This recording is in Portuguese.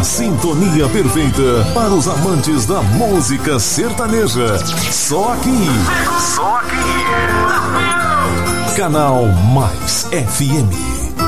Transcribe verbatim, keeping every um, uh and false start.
sintonia perfeita para os amantes da música sertaneja. Só aqui. Só aqui. Canal Mais F M.